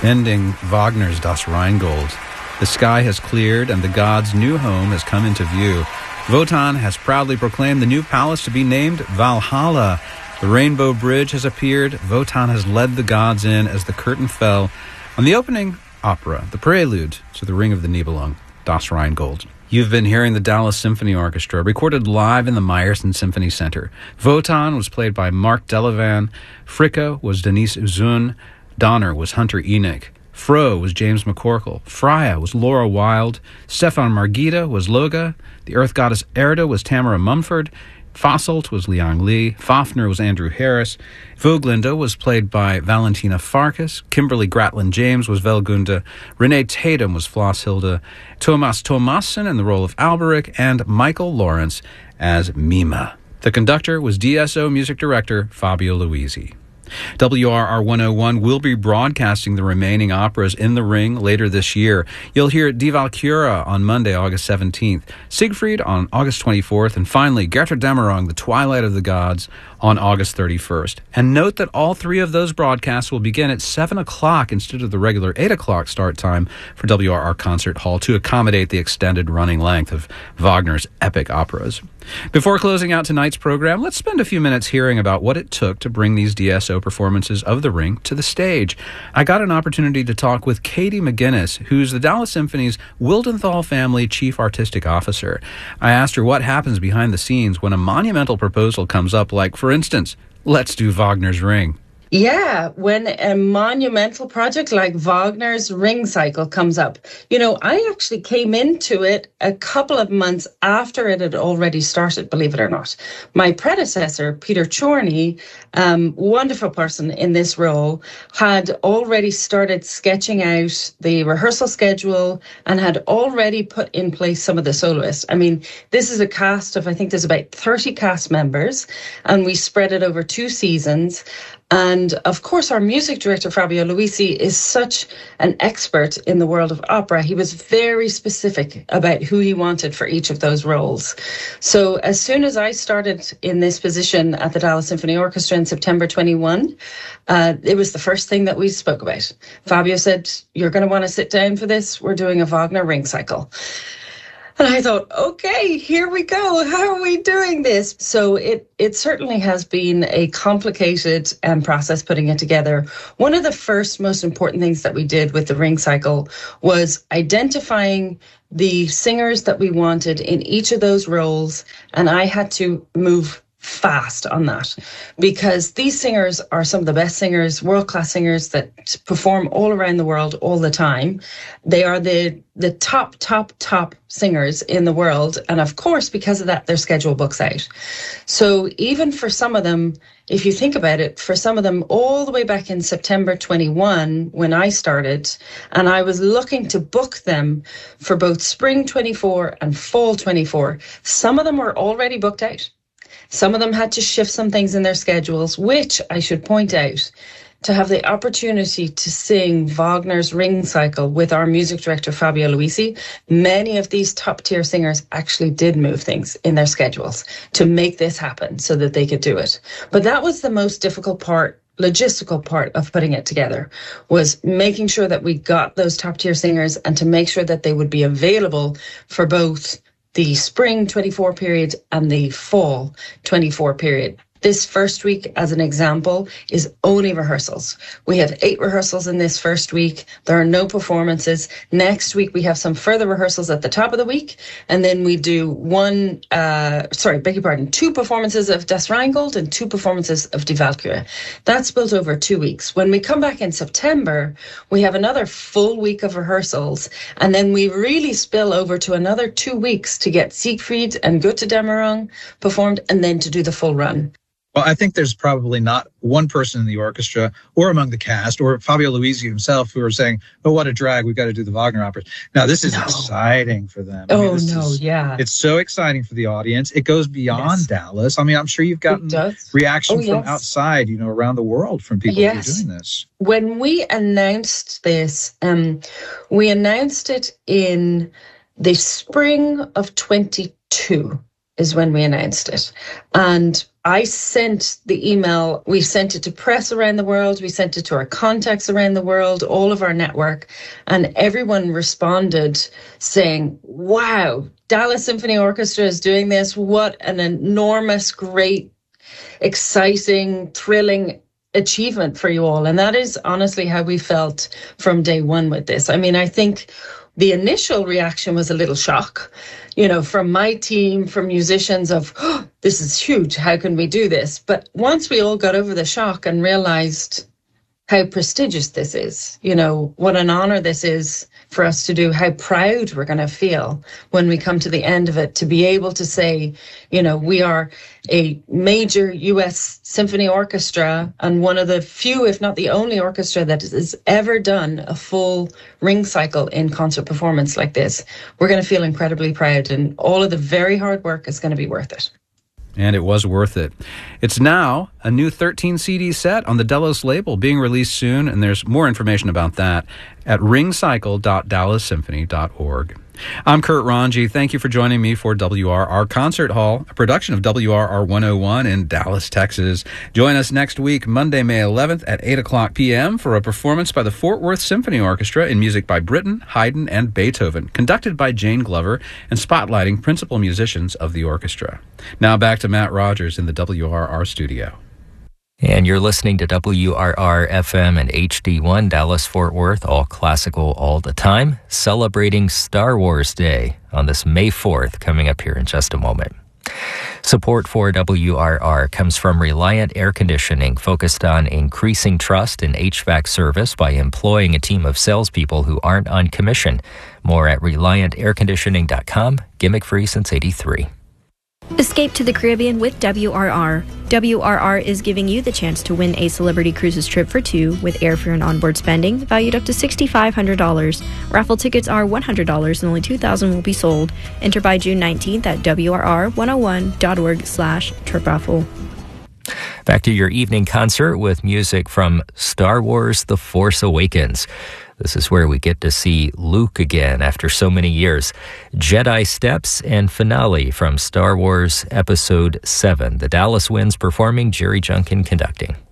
ending Wagner's Das Rheingold. The sky has cleared and the gods' new home has come into view. Wotan has proudly proclaimed the new palace to be named Valhalla. The Rainbow Bridge has appeared. Wotan has led the gods in as the curtain fell on the opening opera, the prelude to The Ring of the Nibelung, Das Rheingold. You've been hearing the Dallas Symphony Orchestra, recorded live in the Meyerson Symphony Center. Wotan was played by Mark Delavan. Fricka was Denise Uzun. Donner was Hunter Enoch. Fro was James McCorkle. Freya was Laura Wilde. Stefan Margita was Loga. The Earth Goddess Erda was Tamara Mumford. Fosselt was Liang Li. Fafner was Andrew Harris. Voglinde was played by Valentina Farkas. Kimberly Gratland-James was Velgunda. Renee Tatum was Flosshilde. Thomas Thomassen in the role of Alberic. And Michael Lawrence as Mima. The conductor was DSO music director Fabio Luisi. WRR 101 will be broadcasting the remaining operas in the Ring later this year. You'll hear Die Walküre on Monday, August 17th, Siegfried on August 24th, and finally Götterdämmerung, The Twilight of the Gods, on August 31st. And note that all three of those broadcasts will begin at 7 o'clock instead of the regular 8 o'clock start time for WRR Concert Hall to accommodate the extended running length of Wagner's epic operas. Before closing out tonight's program, let's spend a few minutes hearing about what it took to bring these DSO performances of The Ring to the stage. I got an opportunity to talk with Katie McGinnis, who's the Dallas Symphony's Wildenthal Family Chief Artistic Officer. I asked her what happens behind the scenes when a monumental proposal comes up, like, for instance, let's do Wagner's Ring. Yeah, when a monumental project like Wagner's Ring Cycle comes up, I actually came into it a couple of months after it had already started, believe it or not. My predecessor, Peter Chorney, wonderful person in this role, had already started sketching out the rehearsal schedule and had already put in place some of the soloists. I mean, this is a cast of, I think there's about 30 cast members, and we spread it over 2 seasons. And of course, our music director, Fabio Luisi, is such an expert in the world of opera. He was very specific about who he wanted for each of those roles. So as soon as I started in this position at the Dallas Symphony Orchestra in September 21, it was the first thing that we spoke about. Fabio said, "You're going to want to sit down for this. We're doing a Wagner Ring Cycle." And I thought, okay, here we go. How are we doing this? So it certainly has been a complicated process putting it together. One of the first most important things that we did with the Ring Cycle was identifying the singers that we wanted in each of those roles. And I had to move fast on that, because these singers are some of the best singers, world-class singers that perform all around the world all the time. They are the top singers in the world. And of course, because of that, their schedule books out. So even for some of them, if you think about it, for some of them all the way back in September 21, when I started, and I was looking to book them for both spring 24 and fall 24, some of them were already booked out. Some of them had to shift some things in their schedules, which I should point out, to have the opportunity to sing Wagner's Ring Cycle with our music director, Fabio Luisi. Many of these top tier singers actually did move things in their schedules to make this happen so that they could do it. But that was the most difficult part, logistical part of putting it together, was making sure that we got those top tier singers and to make sure that they would be available for both the spring 24 period and the fall 24 period. This first week, as an example, is only rehearsals. We have 8 rehearsals in this first week. There are no performances. Next week, we have some further rehearsals at the top of the week. And then we do 2 performances of Das Rheingold and 2 performances of Die Walküre. That's built over 2 weeks. When we come back in September, we have another full week of rehearsals. And then we really spill over to another 2 weeks to get Siegfried and Götterdämmerung performed and then to do the full run. Well, I think there's probably not one person in the orchestra or among the cast or Fabio Luisi himself who are saying, "Oh, what a drag. We've got to do the Wagner operas." Now, this is exciting for them. It's so exciting for the audience. It goes beyond Dallas. I mean, I'm sure you've gotten reaction from outside, around the world from people who are doing this. When we announced this, we announced it in the spring of 22 is when we announced it. And I sent the email, we sent it to press around the world, we sent it to our contacts around the world, all of our network, and everyone responded saying, wow, Dallas Symphony Orchestra is doing this. What an enormous, great, exciting, thrilling achievement for you all. And that is honestly how we felt from day one with this. I mean, I think the initial reaction was a little shock, from my team, from musicians of, oh, this is huge. How can we do this? But once we all got over the shock and realized how prestigious this is, what an honor this is for us to do, how proud we're going to feel when we come to the end of it, to be able to say, we are a major U.S. symphony orchestra and one of the few, if not the only orchestra that has ever done a full ring cycle in concert performance like this. We're going to feel incredibly proud, and all of the very hard work is going to be worth it. And it was worth it. It's now a new 13 CD set on the Delos label being released soon, and there's more information about that at ringcycle.dallassymphony.org. I'm Kurt Ranji. Thank you for joining me for WRR Concert Hall, a production of WRR 101 in Dallas, Texas. Join us next week, Monday, May 11th at 8 o'clock p.m. for a performance by the Fort Worth Symphony Orchestra in music by Britten, Haydn, and Beethoven, conducted by Jane Glover and spotlighting principal musicians of the orchestra. Now back to Matt Rogers in the WRR studio. And you're listening to WRR FM and HD1 Dallas-Fort Worth, all classical all the time, celebrating Star Wars Day on this May 4th, coming up here in just a moment. Support for WRR comes from Reliant Air Conditioning, focused on increasing trust in HVAC service by employing a team of salespeople who aren't on commission. More at ReliantAirConditioning.com, gimmick-free since '83. Escape to the Caribbean with WRR. WRR is giving you the chance to win a Celebrity Cruises trip for two with airfare and onboard spending valued up to $6,500. Raffle tickets are $100 and only 2,000 will be sold. Enter by June 19th at WRR101.org/trip-raffle. Back to your evening concert with music from Star Wars The Force Awakens. This is where we get to see Luke again after so many years. Jedi Steps and finale from Star Wars Episode 7. The Dallas Winds performing, Jerry Junkin conducting.